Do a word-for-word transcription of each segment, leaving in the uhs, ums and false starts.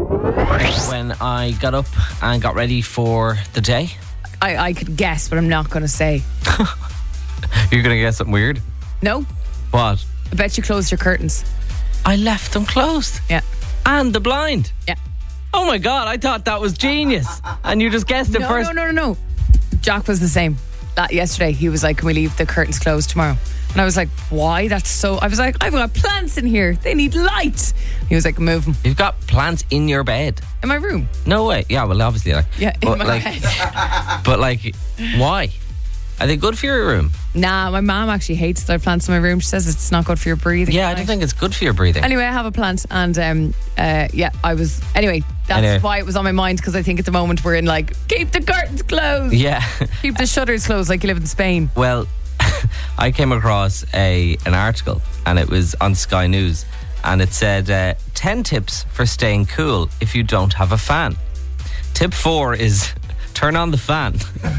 When I got up and got ready for the day. I, I could guess, but I'm not going to say. You're going to get something weird? No. What? I bet you closed your curtains. I left them closed. Yeah. And the blind. Yeah. Oh my God, I thought that was genius. And you just guessed it no, first. No, no, no, no. Jack was the same. That yesterday, he was like, can we leave the curtains closed tomorrow? And I was like, why? That's so... I was like, I've got plants in here. They need light. He was like, move them. You've got plants in your bed? In my room. No way. Yeah, well, obviously. Like, yeah, in but my like, head. But like, why? Are they good for your room? Nah, my mom actually hates that I have plants in my room. She says it's not good for your breathing. Yeah, I don't think it's good for your breathing. Anyway, I have a plant and um, uh, yeah, I was... Anyway, that's anyway. why it was on my mind, because I think at the moment we're in like, keep the curtains closed. Yeah. Keep the shutters closed like you live in Spain. Well, I came across a an article and it was on Sky News and it said uh, ten tips for staying cool if you don't have a fan. Tip four is turn on the fan.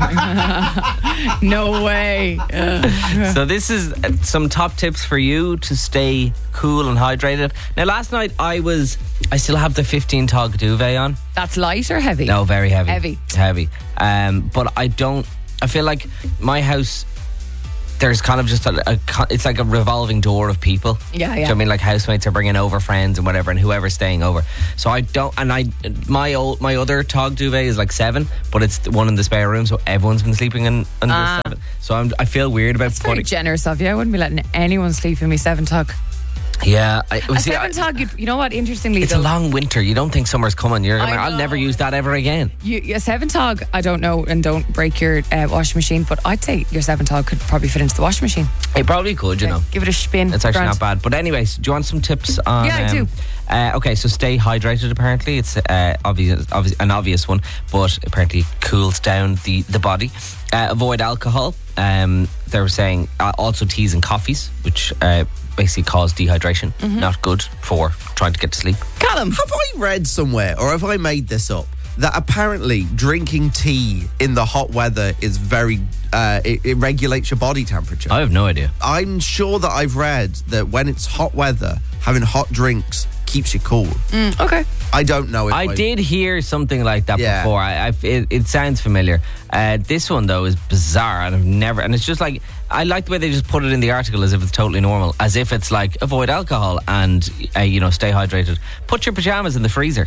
No way. So this is some top tips for you to stay cool and hydrated. Now last night I was I still have the fifteen tog duvet on. That's light or heavy? No, very heavy. Heavy. Heavy. Um, but I don't I feel like my house, there's kind of just a, a it's like a revolving door of people. Yeah, yeah. Do you know what I mean? Like housemates are bringing over friends and whatever, and whoever's staying over. So I don't, and I my old my other tog duvet is like seven, but it's the one in the spare room, so everyone's been sleeping in under ah. seven. So I'm I feel weird about That's putting. very generous of you. I wouldn't be letting anyone sleep in me seven tog. Yeah, I, a see, seven tog. You, you know what? Interestingly, it's though, a long winter. You don't think summer's coming. You're gonna, I'll never use that ever again. You, your seven tog, I don't know, and don't break your uh, washing machine, but I'd say your seven tog could probably fit into the washing machine. It probably could, you okay. know. Give it a spin. It's actually Grant. not bad. But anyways, do you want some tips on? Yeah, I um, do. Uh, okay, so stay hydrated. Apparently, it's uh, obvious, obvious, an obvious one, but apparently cools down the the body. Uh, avoid alcohol. Um, they were saying uh, also teas and coffees, which uh, basically cause dehydration. Mm-hmm. Not good for trying to get to sleep. Callum, have I read somewhere, or have I made this up, that apparently drinking tea in the hot weather is very uh, it, it regulates your body temperature? I have no idea. I'm sure that I've read that when it's hot weather, having hot drinks keeps you cool. Mm, okay. I don't know if I, I did hear something like that Yeah. before. I, I it, it sounds familiar. Uh, this one though is bizarre, and I've never. And it's just like, I like the way they just put it in the article as if it's totally normal, as if it's like avoid alcohol and uh, you know, stay hydrated. Put your pajamas in the freezer.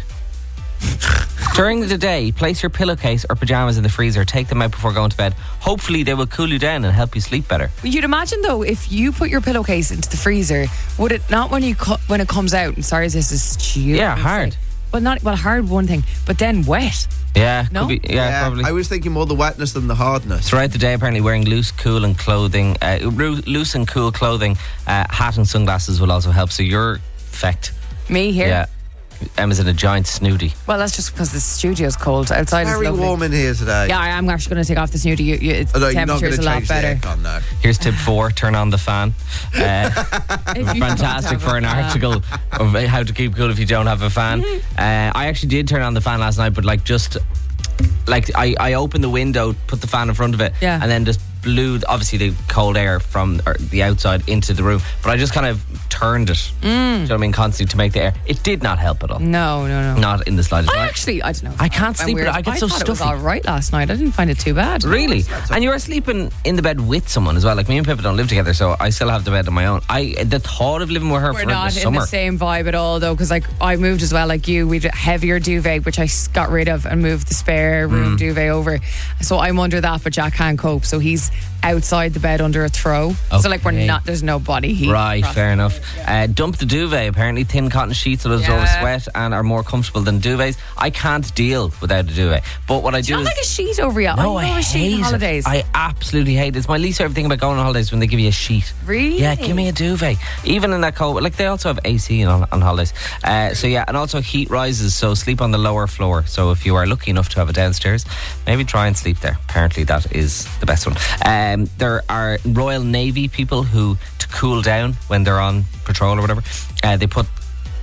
During the day, place your pillowcase or pajamas in the freezer. Take them out before going to bed. Hopefully they will cool you down and help you sleep better. You'd imagine though, if you put your pillowcase into the freezer, would it not when you co- when it comes out? And sorry, this is stupid. Yeah, hard. Well, not well hard one thing, but then wet. Yeah, No? could be, yeah, Yeah, probably. I was thinking more the wetness than the hardness. Throughout the day, apparently wearing loose, cool and clothing, uh, ru- loose and cool clothing, uh, hat and sunglasses will also help. So your effect. Me here. Yeah. Emma's in a giant snooty. Well, that's just because the studio's cold. Outside Very is lovely. warm in here today. Yeah, I am actually going to take off the snooty. You, you, it's, Oh, no, the you're not going temperature's to a lot change better. the aircon now. Here's tip four: turn on the fan. Uh, If you fantastic don't have for a an fan. article of how to keep cool if you don't have a fan. Uh, I actually did turn on the fan last night, but like just like I, I opened the window, put the fan in front of it, Yeah. and then just blew obviously the cold air from or the outside into the room. But I just kind of turned it. Mm. Do you know what I mean? Constantly to make the air. It did not help at all. No, no, no. Not in the slightest. I way. actually, I don't know. I can't I'm sleep. weird. I get so thought it was stuffy. all right last night. I didn't find it too bad. Really? And you were sleeping in the bed with someone as well. Like me and Pippa don't live together, so I still have the bed on my own. I the thought of living with her We're for not the in summer. the same vibe at all, though, because like I moved as well, like you. We've a heavier duvet, which I s- got rid of and moved the spare room Mm. duvet over. So I'm under that, but Jack can't cope. So he's outside the bed under a throw. So like we're Okay. not. There's no body heat. Right, across fair the enough. bed, yeah. Uh, dump the duvet. Apparently, thin cotton sheets will absorb Yeah. sweat and are more comfortable than duvets. I can't deal without a duvet. But what I Do do you not is like a sheet over you? no, I I love a sheet hate on it. holidays. I absolutely hate it. It's my least favorite thing about going on holidays when they give you a sheet. Really? Yeah, give me a duvet. Even in that cold, like they also have A C on, on holidays. Uh, so yeah, and also heat rises, so sleep on the lower floor. So if you are lucky enough to have it downstairs, maybe try and sleep there. Apparently that is the best one. Um, there are Royal Navy people who, to cool down when they're on patrol or whatever, uh, they put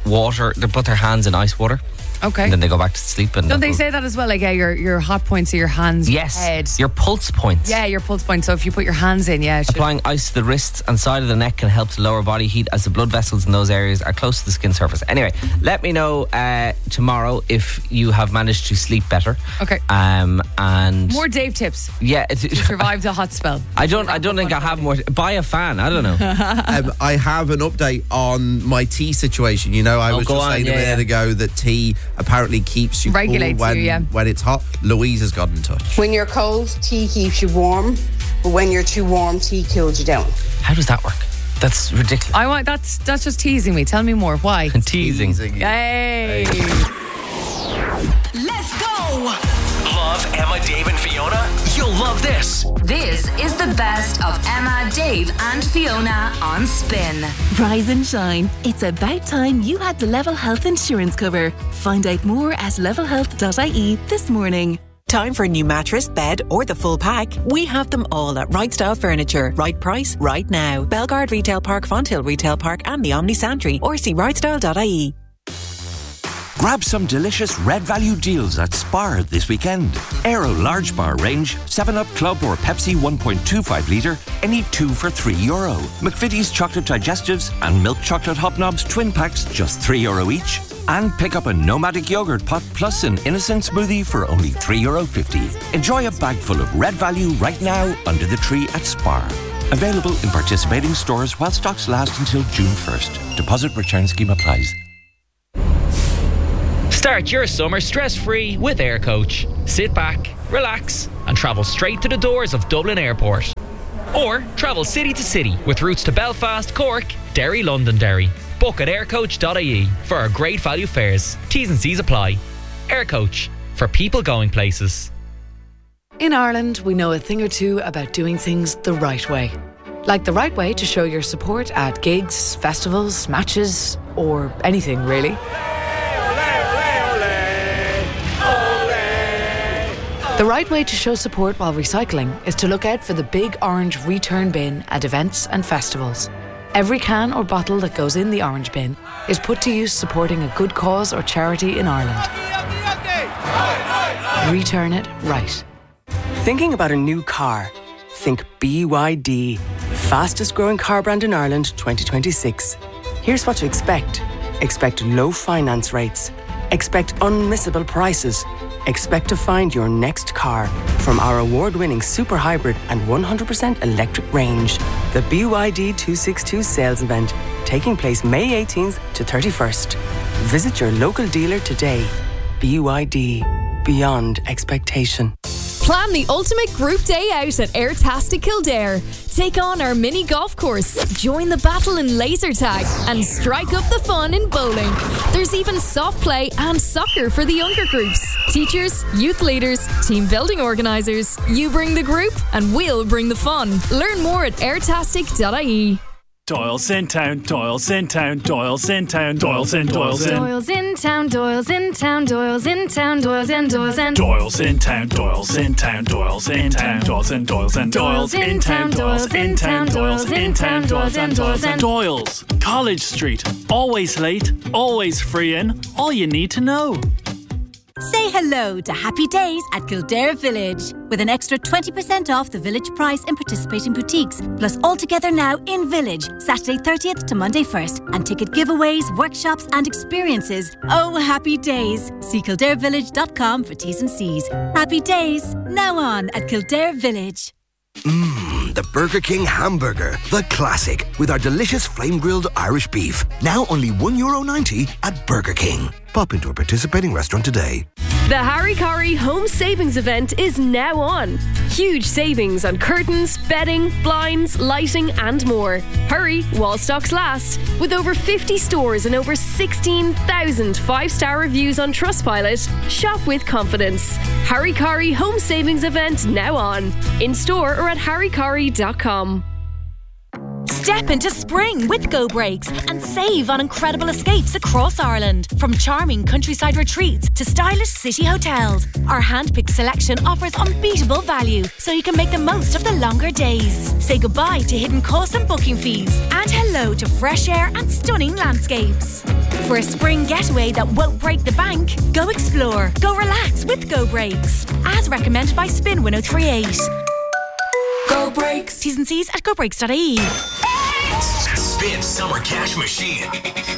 water. They put their hands in ice water. Okay. And then they go back to sleep. And Don't they say that as well? Like, yeah, your, your hot points are your hands, yes, head. your pulse points. Yeah, your pulse points. So if you put your hands in, yeah. It should. Applying ice to the wrists and side of the neck can help to lower body heat as the blood vessels in those areas are close to the skin surface. Anyway, let me know uh, tomorrow if you have managed to sleep better. Okay. Um, and more Dave tips. Yeah. It's, to survive the hot spell. I don't I don't think I have more. Buy a fan. I don't know. um, I have an update on my tea situation. You know, I Oh, was go just on, saying yeah, a minute yeah. ago that tea apparently keeps you Regulates cool when, you, yeah. when it's hot. Louise has got in touch. When you're cold, tea keeps you warm, but when you're too warm, tea cools you down. How does that work? That's ridiculous. I want that's that's just teasing me. Tell me more. Why? Teasing. Teasing you. Hey. Let's go! Love Emma, Dave, and Fiona? You'll love this. This is the best of Emma, Dave, and Fiona on Spin. Rise and shine. It's about time you had the Level Health insurance cover. Find out more at level health dot I E this morning. Time for a new mattress, bed, or the full pack? We have them all at Right Style Furniture. Right price, right now. Belgard Retail Park, Fonthill Retail Park, and the Omni Santry. Or see right style dot I E. Grab some delicious red value deals at Spar this weekend. Aero Large Bar range, seven up Club or Pepsi one point two five litre, any two for three euro. McVitie's chocolate digestives and milk chocolate hobnobs twin packs, just three euro each. And pick up a Nomadic yogurt pot plus an innocent smoothie for only three euro fifty. Enjoy a bag full of red value right now under the tree at Spar. Available in participating stores while stocks last until June first. Deposit return scheme applies. Start your summer stress-free with Air Coach. Sit back, relax, and travel straight to the doors of Dublin Airport. Or travel city to city with routes to Belfast, Cork, Derry, Londonderry. Book at air coach dot I E for our great value fares. T's and C's apply. Air Coach, for people going places. In Ireland, we know a thing or two about doing things the right way. Like the right way to show your support at gigs, festivals, matches, or anything really. The right way to show support while recycling is to look out for the big orange return bin at events and festivals. Every can or bottle that goes in the orange bin is put to use supporting a good cause or charity in Ireland. Return it right. Thinking about a new car? Think B Y D, the fastest growing car brand in Ireland twenty twenty-six. Here's what to expect. Expect low finance rates. Expect unmissable prices. Expect to find your next car from our award-winning super hybrid and one hundred percent electric range. The B Y D two sixty-two sales event taking place May eighteenth to thirty-first. Visit your local dealer today. B Y D, beyond expectation. Plan the ultimate group day out at Airtastic Kildare. Take on our mini golf course, join the battle in laser tag, and strike up the fun in bowling. There's even soft play and soccer for the younger groups. Teachers, youth leaders, team building organisers. You bring the group and we'll bring the fun. Learn more at airtastic dot I E. Doyle's in town, Doyle's in town, Doyle's in town, Doyle's in, Doyle's in. Doyle's in town, Doyle's in town, Doyle's in town, Doyle's in, Doyle's in. Doyle's in town, Doyle's in town, Doyle's in town, Doyle's in, Doyle's in. Doyle's in town, Doyle's in town, Doyle's in town, Doyle's in, Doyle's in. Doyle's, College Street. Always late, always free in. All you need to know. Say hello to Happy Days at Kildare Village with an extra twenty percent off the village price in participating boutiques. Plus all together now in Village, Saturday thirtieth to Monday first. And ticket giveaways, workshops and experiences. Oh, Happy Days. See kildare village dot com for T's and C's. Happy Days, now on at Kildare Village. Mmm, the Burger King hamburger, the classic, with our delicious flame-grilled Irish beef. Now only one euro ninety at Burger King. Pop into a participating restaurant today. The Harry Corrie Home Savings Event is now on. Huge savings on curtains, bedding, blinds, lighting and more. Hurry while stocks last. With over fifty stores and over sixteen thousand five-star reviews on Trustpilot, shop with confidence. Harry Corrie Home Savings Event now on. In store or at harry corrie dot com. Step into spring with Go Breaks and save on incredible escapes across Ireland. From charming countryside retreats to stylish city hotels, our hand-picked selection offers unbeatable value so you can make the most of the longer days. Say goodbye to hidden costs and booking fees and hello to fresh air and stunning landscapes. For a spring getaway that won't break the bank, go explore, go relax with Go Breaks. As recommended by Spin one oh three point eight. Go Breaks. T's and C's at go breaks dot I E. Spin Summer Cash Machine.